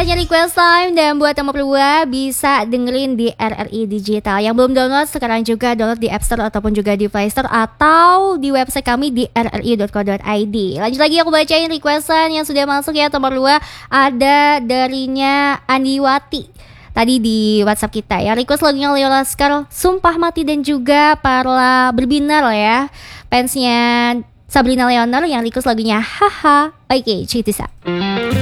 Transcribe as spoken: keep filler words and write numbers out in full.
saatnya request time. Dan buat yang berdua bisa dengerin di R R I Digital. Yang belum download sekarang juga download di App Store ataupun juga di Play Store, atau di website kami di r r i dot co dot i d. Lanjut lagi aku bacain requestan yang sudah masuk ya. Nomor dua ada darinya Andiwati tadi di WhatsApp kita ya. Request lagunya Leo Laskar, Sumpah Mati, dan juga Parla Berbinar ya, fansnya Sabrina Leonard yang request lagunya Haha. Oke, check this out.